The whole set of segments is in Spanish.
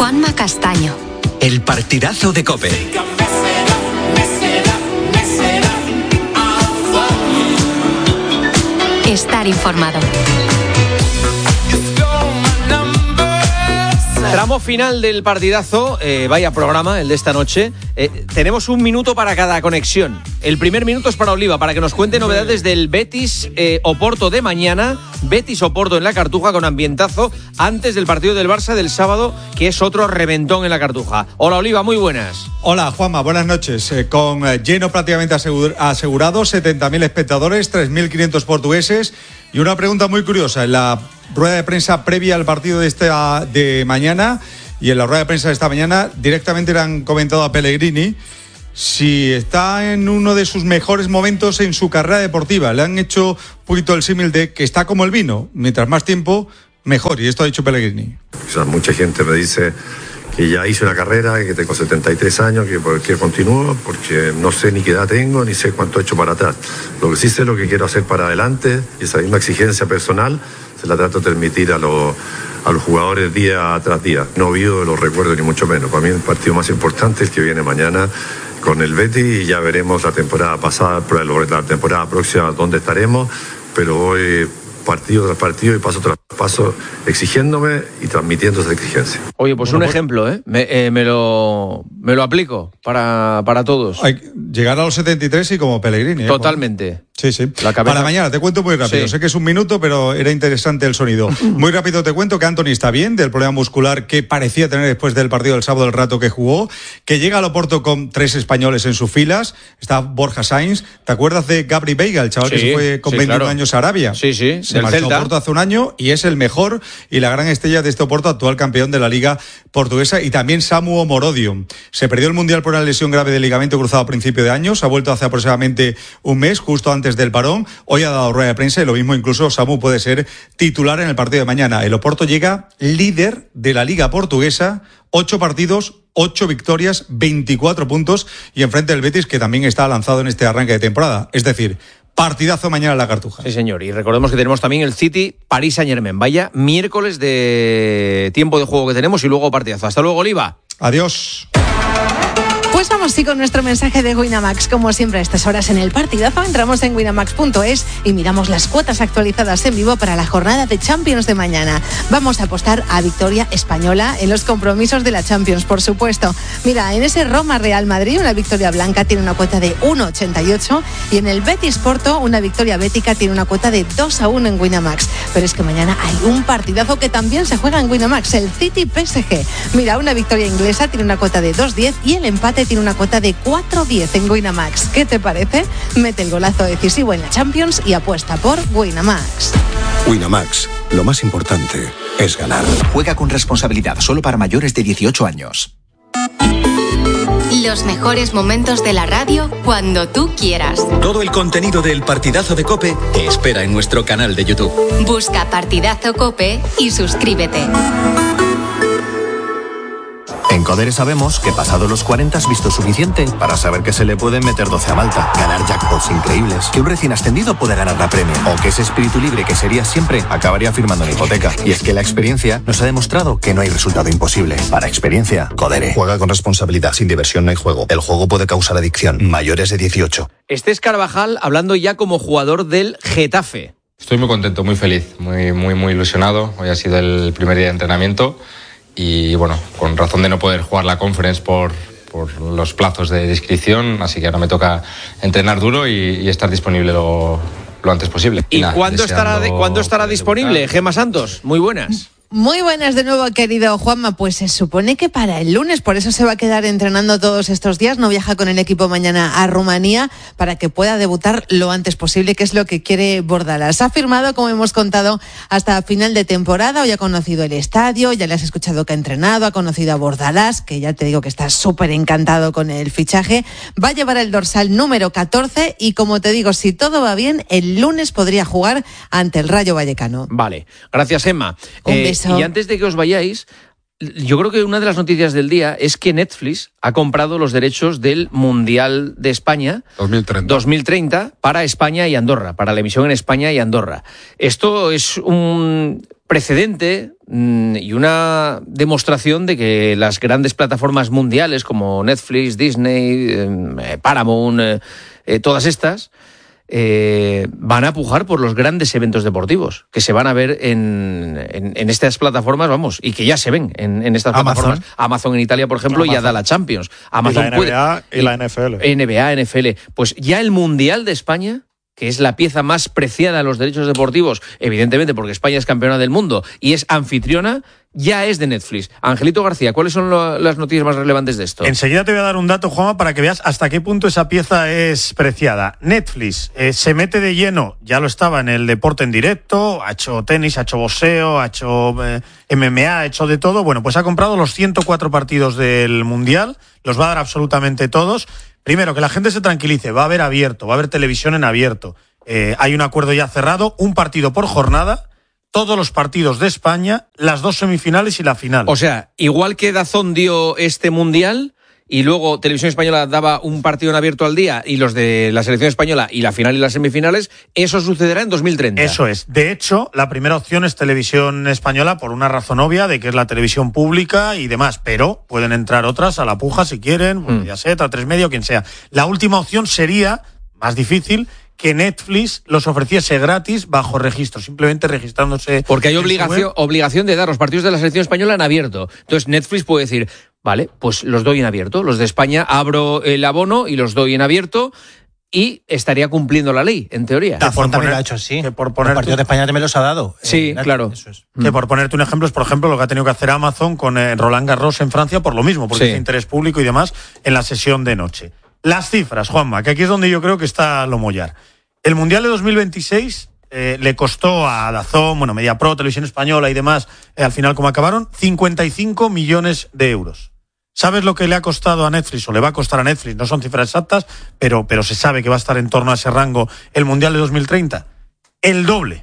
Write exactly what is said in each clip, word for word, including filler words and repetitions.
Juanma Castaño. El partidazo de COPE. Estar informado. Tramo final del partidazo, eh, vaya programa el de esta noche. Eh, tenemos un minuto para cada conexión. El primer minuto es para Oliva, para que nos cuente novedades del Betis eh, Oporto de mañana. Betis Oporto en la Cartuja con ambientazo antes del partido del Barça del sábado, que es otro reventón en la Cartuja. Hola Oliva, muy buenas. Hola Juanma, buenas noches. Eh, con eh, lleno prácticamente asegur- asegurado, setenta mil espectadores, tres mil quinientos portugueses. Y una pregunta muy curiosa, en la rueda de prensa previa al partido de, esta, de mañana y en la rueda de prensa de esta mañana directamente le han comentado a Pellegrini si está en uno de sus mejores momentos en su carrera deportiva. Le han hecho un poquito el símil de que está como el vino, mientras más tiempo, mejor, y esto ha dicho Pellegrini. O sea, mucha gente me dice que ya hice una carrera, que tengo setenta y tres años, que por qué continúo, porque no sé ni qué edad tengo, ni sé cuánto he hecho para atrás. Lo que sí sé es lo que quiero hacer para adelante, y esa misma exigencia personal se la trato de transmitir a los, a los jugadores día tras día. No vivo los recuerdos ni mucho menos. Para mí el partido más importante es el que viene mañana con el Betis, y ya veremos la temporada pasada, la temporada próxima dónde estaremos, pero hoy partido tras partido y paso tras paso exigiéndome y transmitiendo esa exigencia. Oye, pues bueno, un ejemplo, ¿eh? Me, eh, me, lo, me lo aplico para, para todos. Hay que llegar a los setenta y tres y como Pellegrini. ¿eh? Totalmente. Sí, sí. La cabeza... Para mañana, te cuento muy rápido. Sí. Sé que es un minuto, pero era interesante el sonido. Muy rápido te cuento que Antony está bien, del problema muscular que parecía tener después del partido del sábado, el rato que jugó, que llega al Oporto con tres españoles en sus filas. Está Borja Sainz. ¿Te acuerdas de Gabri Veiga, el chaval sí, que se fue con sí, veintiún claro. años a Arabia? Sí, sí. Se marchó a Oporto hace un año y es el mejor y la gran estrella de este Oporto, actual campeón de la Liga Portuguesa. Y también Samu Omorodium. Se perdió el Mundial por una lesión grave de ligamento cruzado a principio de año. Se ha vuelto hace aproximadamente un mes, justo antes del parón. Hoy ha dado rueda de prensa y lo mismo incluso Samu puede ser titular en el partido de mañana. El Oporto llega líder de la Liga Portuguesa, ocho partidos, ocho victorias, veinticuatro puntos y enfrente del Betis, que también está lanzado en este arranque de temporada. Es decir, partidazo mañana en la Cartuja. Sí, señor. Y recordemos que tenemos también el City París Saint-Germain. Vaya miércoles de tiempo de juego que tenemos y luego partidazo. Hasta luego, Oliva. Adiós. Pues vamos sí con nuestro mensaje de Winamax. Como siempre a estas horas en el partidazo entramos en winamax punto es y miramos las cuotas actualizadas en vivo para la jornada de Champions de mañana. Vamos a apostar a victoria española en los compromisos de la Champions, por supuesto. Mira, en ese Roma Real Madrid una victoria blanca tiene una cuota de uno ochenta y ocho y en el Betis Porto una victoria bética tiene una cuota de dos a uno en Winamax. Pero es que mañana hay un partidazo que también se juega en Winamax, el City P S G. Mira, una victoria inglesa tiene una cuota de dos diez y el empate tiene una cuota de cuatro diez en Winamax. ¿Qué te parece? Mete el golazo decisivo en la Champions y apuesta por Winamax. Winamax, lo más importante es ganar. Juega con responsabilidad, solo para mayores de dieciocho años. Los mejores momentos de la radio cuando tú quieras. Todo el contenido del partidazo de COPE te espera en nuestro canal de YouTube. Busca Partidazo COPE y suscríbete. En Codere sabemos que pasado los cuarenta has visto suficiente para saber que se le pueden meter doce a Malta, ganar jackpots increíbles, que un recién ascendido puede ganar la Premier, o que ese espíritu libre que serías siempre acabaría firmando una hipoteca. Y es que la experiencia nos ha demostrado que no hay resultado imposible. Para experiencia, Codere. Juega con responsabilidad, sin diversión no hay juego. El juego puede causar adicción. Mayores de dieciocho. Este es Carvajal hablando ya como jugador del Getafe. Estoy muy contento, muy feliz, muy, muy, muy ilusionado. Hoy ha sido el primer día de entrenamiento. Y bueno, con razón de no poder jugar la Conference por, por los plazos de inscripción, así que ahora me toca entrenar duro y, y estar disponible lo, lo antes posible. ¿Y, ¿Y nada, cuándo, estará de, cuándo estará disponible, Gemma Santos? Muy buenas. Muy buenas de nuevo, querido Juanma. Pues se supone que para el lunes, por eso se va a quedar entrenando todos estos días. No viaja con el equipo mañana a Rumanía para que pueda debutar lo antes posible, que es lo que quiere Bordalas. Ha firmado, como hemos contado, hasta final de temporada. Hoy ha conocido el estadio, ya le has escuchado que ha entrenado, ha conocido a Bordalas, que ya te digo que está súper encantado con el fichaje. Va a llevar el dorsal número catorce y, como te digo, si todo va bien, el lunes podría jugar ante el Rayo Vallecano. Vale, gracias, Emma. Un eh, beso. Y antes de que os vayáis, yo creo que una de las noticias del día es que Netflix ha comprado los derechos del Mundial de España dos mil treinta. dos mil treinta para España y Andorra, para la emisión en España y Andorra. Esto es un precedente mmm, y una demostración de que las grandes plataformas mundiales como Netflix, Disney, eh, Paramount, eh, eh, todas estas, eh, van a pujar por los grandes eventos deportivos que se van a ver en, en, en estas plataformas, vamos, y que ya se ven en, en estas Amazon. plataformas. Amazon en Italia, por ejemplo, Amazon. Ya da la Champions. Amazon y la N B A puede, y la N F L. N B A, N F L. Pues ya el Mundial de España, que es la pieza más preciada de los derechos deportivos, evidentemente porque España es campeona del mundo y es anfitriona, ya es de Netflix. Angelito García, ¿cuáles son lo, las noticias más relevantes de esto? Enseguida te voy a dar un dato, Juanma, para que veas hasta qué punto esa pieza es preciada. Netflix eh, se mete de lleno, ya lo estaba en el deporte en directo, ha hecho tenis, ha hecho boxeo, ha hecho eh, M M A, ha hecho de todo. Bueno, pues ha comprado los ciento cuatro partidos del Mundial, los va a dar absolutamente todos. Primero, que la gente se tranquilice, va a haber abierto, va a haber televisión en abierto. Eh, hay un acuerdo ya cerrado, un partido por jornada, todos los partidos de España, las dos semifinales y la final. O sea, igual que DAZN dio este Mundial y luego Televisión Española daba un partido en abierto al día y los de la selección española y la final y las semifinales, eso sucederá en dos mil treinta. Eso es. De hecho, la primera opción es Televisión Española por una razón obvia de que es la televisión pública y demás, pero pueden entrar otras a la puja si quieren, mm. ya sea, A tres Media, quien sea. La última opción sería, más difícil, que Netflix los ofreciese gratis bajo registro, simplemente registrándose. Porque hay obligación, obligación de dar los partidos de la selección española en abierto. Entonces Netflix puede decir, vale, pues los doy en abierto. Los de España abro el abono y los doy en abierto y estaría cumpliendo la ley, en teoría. DAZN también lo ha hecho así. Que por poner los partidos de España también los ha dado. Sí, eh, claro. Eso es. Que por ponerte un ejemplo es, por ejemplo, lo que ha tenido que hacer Amazon con eh, Roland Garros en Francia por lo mismo, porque sí. es de interés público y demás en la sesión de noche. Las cifras, Juanma, que aquí es donde yo creo que está lo mollar. El Mundial de dos mil veintiséis eh, le costó a DAZN, bueno, MediaPro, Televisión Española y demás, eh, al final, ¿cómo acabaron? cincuenta y cinco millones de euros. ¿Sabes lo que le ha costado a Netflix o le va a costar a Netflix? No son cifras exactas, pero, pero se sabe que va a estar en torno a ese rango el Mundial de dos mil treinta. El doble.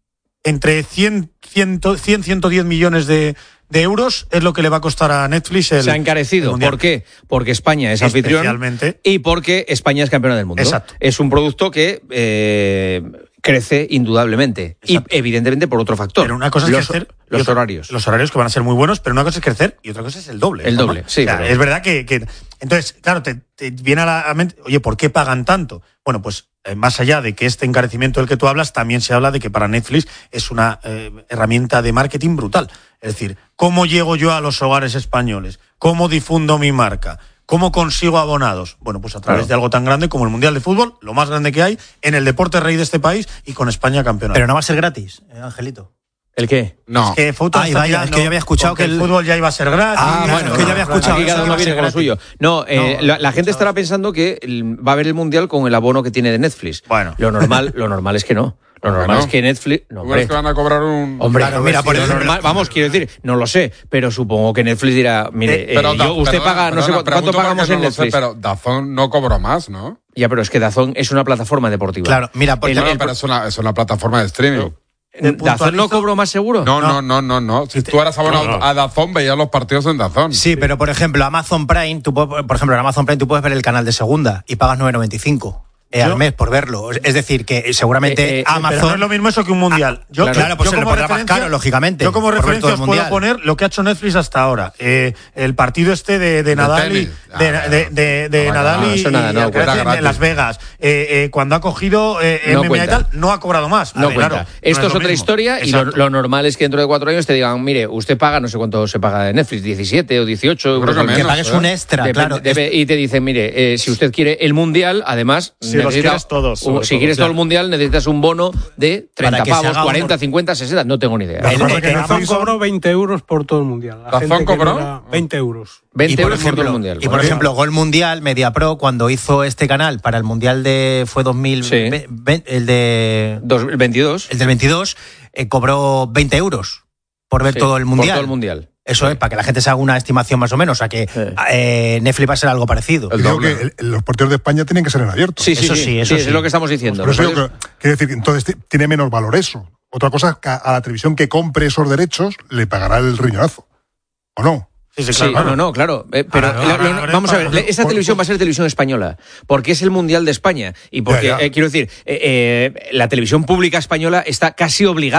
Entre cien, ciento diez millones de, de euros es lo que le va a costar a Netflix el Se ha encarecido. ¿Por qué? Porque España es anfitrión y porque España es campeona del mundo. Exacto. Es un producto que eh, crece indudablemente. Exacto. Y evidentemente por otro factor. Pero una cosa es los, crecer. Los otro, horarios. Los horarios que van a ser muy buenos, pero una cosa es crecer y otra cosa es el doble. El ¿no? doble, sí. O sea, pero... Es verdad que, que... Entonces, claro, te, te viene a la mente, oye, ¿por qué pagan tanto? Bueno, pues eh, más allá de que este encarecimiento del que tú hablas, también se habla de que para Netflix es una eh, herramienta de marketing brutal. Es decir, ¿cómo llego yo a los hogares españoles? ¿Cómo difundo mi marca? ¿Cómo consigo abonados? Bueno, pues a través claro. de algo tan grande como el Mundial de Fútbol, lo más grande que hay en el deporte rey de este país y con España campeona. Pero no va a ser gratis, eh, Angelito. ¿El qué? No. Es que, fútbol Ay, vaya, es que yo había escuchado que el... el fútbol ya iba a ser gratis. Ah, bueno, es que yo había escuchado aquí cada uno viene con lo suyo. No, eh, no la, la gente estará pensando que va a haber el Mundial con el abono que tiene de Netflix. Bueno. Lo normal, lo normal es que no. Lo normal bueno, es que Netflix... No, hombre, es que van a cobrar un... Hombre, claro, mira, por lo normal, vamos, quiero decir, no lo sé, pero supongo que Netflix dirá, mire, eh, pero, eh, yo, usted perdona, paga, no perdona, sé cuánto pagamos en no Netflix. Sé, pero DAZN no cobró más, ¿no? Ya, pero es que DAZN es una plataforma deportiva. Claro, mira, porque... El, el, pero es una, es una plataforma de streaming. ¿DAZN no cobró más seguro? No, no, no, no, no. Si tú eras abonado no, no. a DAZN, veías los partidos en DAZN. Sí, pero por ejemplo, Amazon Prime, tú, por ejemplo, en Amazon Prime tú puedes ver el canal de segunda y pagas nueve noventa y cinco. Eh, al mes por verlo. Es decir, que seguramente eh, eh, Amazon... Pero no es lo mismo eso que un mundial. Yo, claro, claro, pues yo se lo pondrá más caro, lógicamente. Yo como referencia os puedo poner lo que ha hecho Netflix hasta ahora. Eh, el partido este de, de Nadal y... De, de, de, de no, Nadal no, y, nada, no, y no, en Las Vegas. Eh, eh, cuando ha cogido eh, no M M A y tal, no ha cobrado más. No ver, cuenta. Claro, Esto no es, es otra historia Exacto. y lo, lo normal es que dentro de cuatro años te digan, mire, usted paga, no sé cuánto se paga de Netflix, diecisiete o dieciocho. Creo que, menos, que pagues ¿eh? un extra, debe, claro. Debe, y te dicen, mire, eh, si usted quiere el Mundial, además... Si los quieres todos. Uh, si quieres todo el Mundial, necesitas un bono de treinta pavos, cuarenta, cincuenta, sesenta, no tengo ni idea. DAZN cobró veinte euros por todo el Mundial. ¿DAZN cobró? veinte euros. veinte euros ejemplo, por todo el Mundial. Y por ejemplo, Gol Mundial, MediaPro, cuando hizo este canal para el Mundial de... fue dos mil veinte, sí. el de... dos mil veintidós. El del veintidós, eh, cobró veinte euros por ver sí, todo el Mundial. Por todo el Mundial. Eso sí. Es, para que la gente se haga una estimación más o menos. O sea, que sí. eh, Netflix va a ser algo parecido. El Creo que el, los partidos de España tienen que ser en abierto. Sí, sí, eso sí, sí, eso sí, sí. es lo que estamos diciendo. Pues por eso yo quiero decir que entonces tiene menos valor eso. Otra cosa es que a la televisión que compre esos derechos le pagará el riñonazo. ¿O no? Sí, sí, claro. Sí, no, no, claro. Eh, pero ah, no, lo, lo, no, vamos a ver, esta televisión va a ser televisión española, porque es el Mundial de España. Y porque, ya, ya. Eh, quiero decir, eh, eh, la televisión pública española está casi obligada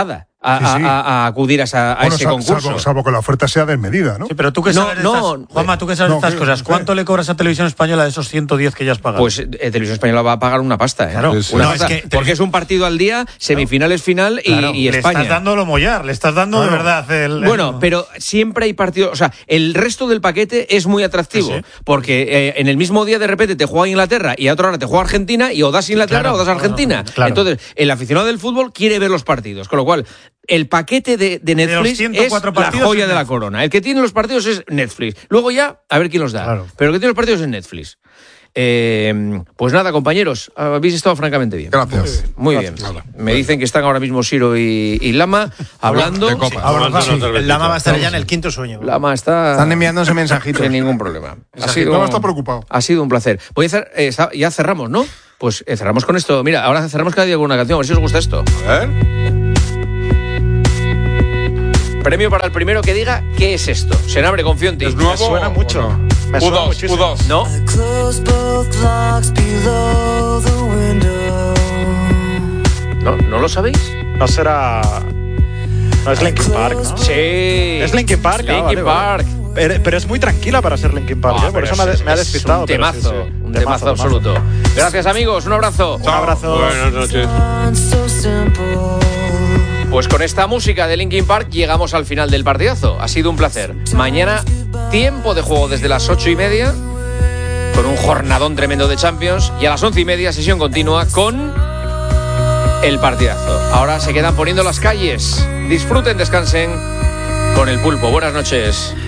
a, Sí, sí. a- a acudir a, esa- a Bueno, ese sal- concurso. Salvo, salvo que la oferta sea desmedida, ¿no? Sí, pero tú que No, sabes de no, estas, Juanma, tú que sabes no, de estas que- cosas, ¿cuánto le cobras a Televisión Española de esos ciento diez que ya has pagado? Pues eh, Televisión Española va a pagar una pasta, ¿eh? Claro. Una Sí, sí. No, pasta, es que- porque es un partido al día, semifinales, final y, Claro, y le España. estás dando lo mollar, le estás dando de Claro. verdad el... Bueno, el- pero siempre hay partidos, o sea, el resto del paquete es muy atractivo, Sí, sí. porque eh, en el mismo día de repente te juega Inglaterra y a otra hora te juega Argentina y o das Inglaterra Claro, o das Argentina. claro. Entonces, el aficionado del fútbol quiere ver los partidos, con lo cual el paquete de, de los Netflix ciento es cuatro la partidos joya es de la Netflix. corona. El que tiene los partidos es Netflix. Luego ya, a ver quién los da. Claro. Pero el que tiene los partidos es Netflix. Eh, pues nada, compañeros, habéis estado francamente bien. Gracias. Muy bien. Me dicen que están ahora mismo Siro y, y Lama hablando. De copas. Ahora, Tomando sí, una cervecita. el Lama va a estar ya en el quinto sueño. Lama está. Están enviándose mensajitos. Sin ningún problema. Ha sido, Lama está preocupado. ha sido un placer. Voy a hacer, eh, ya cerramos, ¿no? Pues eh, cerramos con esto. Mira, ahora cerramos cada día con una canción. A ver si os gusta esto. A ver. Premio para el primero que diga qué es esto. Senabre, confío en ti. ¿Es nuevo? suena o mucho. no? Me suena U dos, muchísimo. U dos. No. No, ¿no lo sabéis? No será. No es Linkin Park, ¿no? Sí. Es Linkin Park, ah, Linkin vale, Park. vale. Pero, pero es muy tranquila para ser Linkin Park, Ah, ¿eh? Por pero eso me ha, es- me ha es despistado. Un pero temazo, sí, sí. un temazo, absoluto. Gracias, amigos. Un abrazo. Un abrazo. Buenas noches. Pues con esta música de Linkin Park llegamos al final del partidazo. Ha sido un placer. Mañana, tiempo de juego desde las ocho y media, con un jornadón tremendo de Champions. Y a las once y media, sesión continua con el partidazo. Ahora se quedan poniendo las calles. Disfruten, descansen con el pulpo. Buenas noches.